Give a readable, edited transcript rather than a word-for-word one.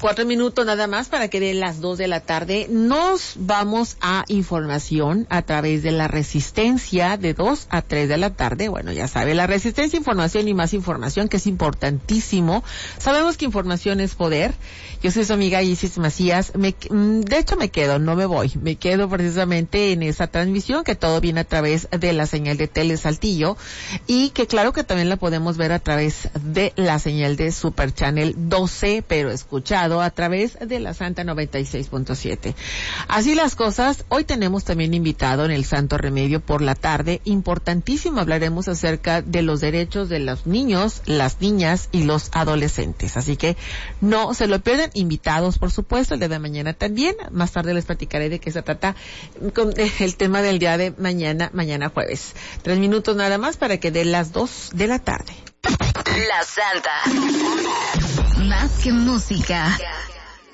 4 minutos nada más para que de las 2 de la tarde nos vamos a información a través de la Resistencia de 2 a 3 de la tarde. Bueno, ya sabe, la Resistencia, información y más información, que es importantísimo. Sabemos que información es poder. Yo soy su amiga Isis Macías. De hecho me quedo, no me voy. Me quedo precisamente en esa transmisión, que todo viene a través de la señal de Tele Saltillo y que claro que también la podemos ver a través de la señal de Super Channel 12, pero escuchado a través de la Santa 96.7. Así las cosas, hoy tenemos también invitado en el Santo Remedio por la tarde, importantísimo, hablaremos acerca de los derechos de los niños, las niñas y los adolescentes, así que no se lo pierdan, invitados por supuesto, el día de mañana también, más tarde les platicaré de qué se trata con el tema del día de mañana jueves. 3 minutos nada más para que dé las 2 de la tarde. La Santa. Más que música.